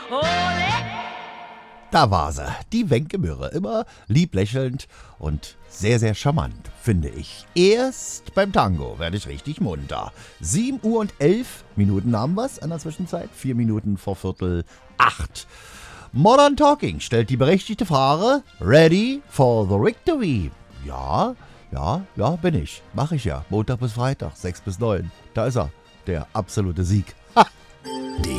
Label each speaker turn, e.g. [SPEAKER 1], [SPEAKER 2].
[SPEAKER 1] Da war sie, die Wenke Mürre, immer lieb lächelnd und sehr, sehr charmant, finde ich. Erst beim Tango werde ich richtig munter. 7:11 haben wir's an der Zwischenzeit, 4 Minuten vor 7:45. Modern Talking stellt die berechtigte Frage, ready for the victory? Ja, bin ich. Mache ich ja. Montag bis Freitag, 6 bis 9. Da ist er, der absolute Sieg.